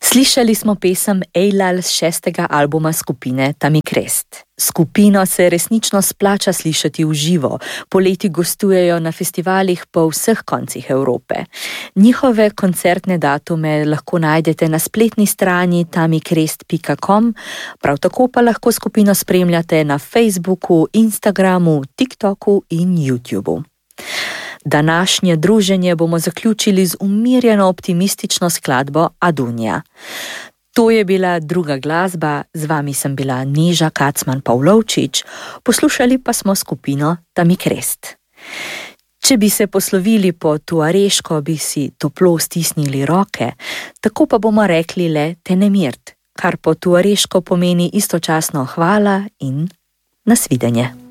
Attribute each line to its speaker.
Speaker 1: Slišali smo pesem Ejlal z 6. albuma skupine Tamikrest. Skupino se resnično splača slišati v živo, poleti gostujejo na festivalih po vseh koncih Evrope. Njihove koncertne datume lahko najdete na spletni strani tamikrest.com, prav tako pa lahko skupino spremljate na Facebooku, Instagramu, TikToku in YouTubeu. Današnje druženje bomo zaključili z umirjeno optimistično skladbo Adunja. To je bila druga glasba, z vami sem bila Neža Kacman-Pavlovčič, poslušali pa smo skupino Tamikrest. Če bi se poslovili po tuareško, bi si toplo stisnili roke, tako pa bomo rekli le tenemirt, kar po tuareško pomeni istočasno hvala in nasvidenje.